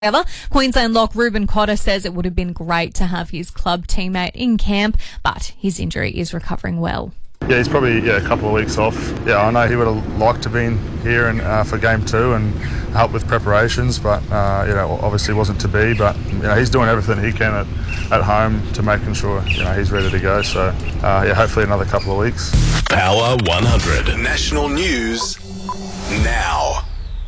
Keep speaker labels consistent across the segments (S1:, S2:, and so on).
S1: However, Queensland lock Ruben Cotter says it would have been great to have his club teammate in camp, but his injury is recovering well.
S2: Yeah, he's probably a couple of weeks off. Yeah, I know he would have liked to have been here and for game 2 and help with preparations, but obviously wasn't to be. But he's doing everything he can at home to making sure he's ready to go. So hopefully another couple of weeks.
S3: Power 100 National News now.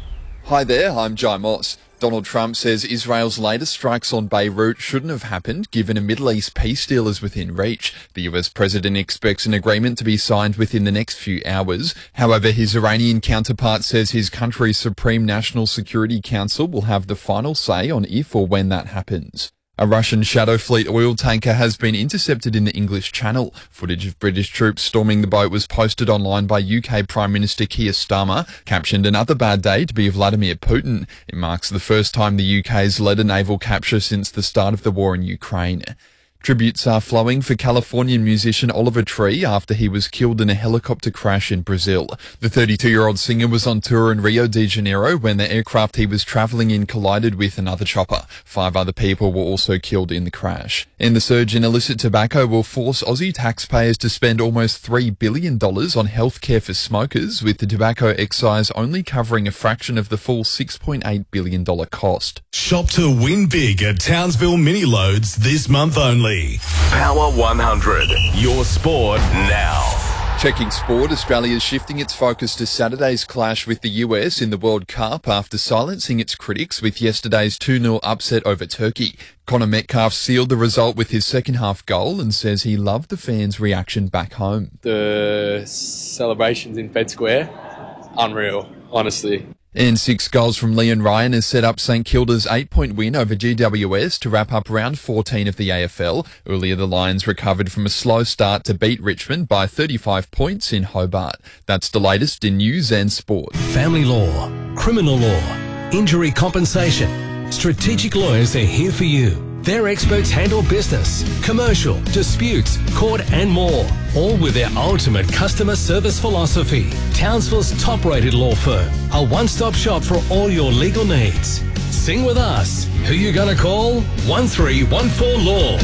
S4: Hi there, I'm Jai Moss. Donald Trump says Israel's latest strikes on Beirut shouldn't have happened given a Middle East peace deal is within reach. The US president expects an agreement to be signed within the next few hours. However, his Iranian counterpart says his country's Supreme National Security Council will have the final say on if or when that happens. A Russian Shadow Fleet oil tanker has been intercepted in the English Channel. Footage of British troops storming the boat was posted online by UK Prime Minister Keir Starmer, captioned "Another bad day to be Vladimir Putin." It marks the first time the UK's led a naval capture since the start of the war in Ukraine. Tributes are flowing for Californian musician Oliver Tree after he was killed in a helicopter crash in Brazil. The 32-year-old singer was on tour in Rio de Janeiro when the aircraft he was travelling in collided with another chopper. 5 other people were also killed in the crash. And the surge in illicit tobacco will force Aussie taxpayers to spend almost $3 billion on healthcare for smokers, with the tobacco excise only covering a fraction of the full $6.8 billion cost.
S3: Shop to win big at Townsville Mini Loads this month only. Power 100, your sport now.
S4: Checking sport, Australia is shifting its focus to Saturday's clash with the US in the World Cup after silencing its critics with yesterday's 2-0 upset over Turkey. Connor Metcalf sealed the result with his second-half goal and says he loved the fans' reaction back home.
S5: The celebrations in Fed Square, unreal, honestly.
S4: And 6 goals from Leon Ryan has set up St Kilda's 8-point win over GWS to wrap up round 14 of the AFL. Earlier, the Lions recovered from a slow start to beat Richmond by 35 points in Hobart. That's the latest in news and sport.
S6: Family law, criminal law, injury compensation. Strategic Lawyers are here for you. Their experts handle business, commercial, disputes, court and more. All with their ultimate customer service philosophy. Townsville's top-rated law firm. A one-stop shop for all your legal needs. Sing with us. Who you gonna call? 1314 Law.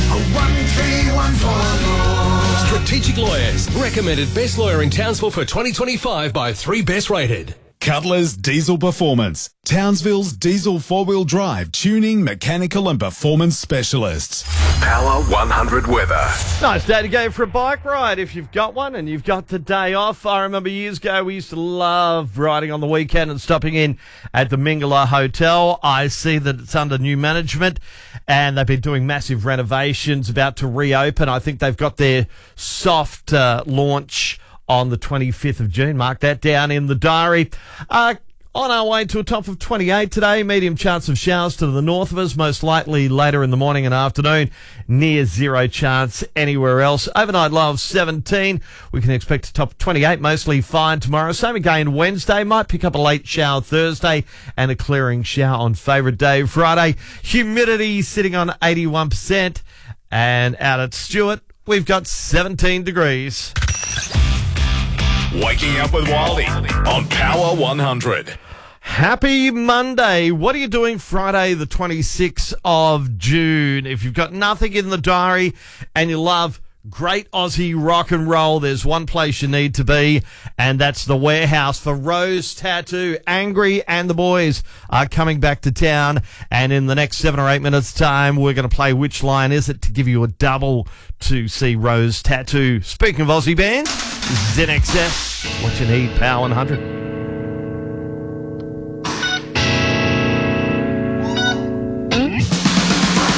S3: 1314 Law.
S6: Strategic Lawyers. Recommended best lawyer in Townsville for 2025 by 3 Best Rated.
S3: Cutler's Diesel Performance, Townsville's diesel 4-wheel drive tuning, mechanical and performance specialists. Power 100 weather.
S7: Nice day to go for a bike ride if you've got one and you've got the day off. I remember years ago we used to love riding on the weekend and stopping in at the Mingala Hotel. I see that it's under new management and they've been doing massive renovations, about to reopen. I think they've got their soft launch on the 25th of June. Mark that down in the diary. On our way to a top of 28 today. Medium chance of showers to the north of us, most likely later in the morning and afternoon. Near zero chance anywhere else. Overnight low of 17. We can expect a top of 28, mostly fine tomorrow. Same again Wednesday. Might pick up a late shower Thursday and a clearing shower on favourite day Friday. Humidity sitting on 81%. And out at Stewart, we've got 17 degrees.
S3: Waking up with Wildy on Power 100.
S7: Happy Monday. What are you doing Friday the 26th of June? If you've got nothing in the diary and you love great Aussie rock and roll, there's one place you need to be, and that's the Warehouse for Rose Tattoo. Angry and the boys are coming back to town, and in the next 7 or 8 minutes' time, we're going to play Which Line Is It to give you a double to see Rose Tattoo. Speaking of Aussie bands, this is NXS. What you need, Power 100.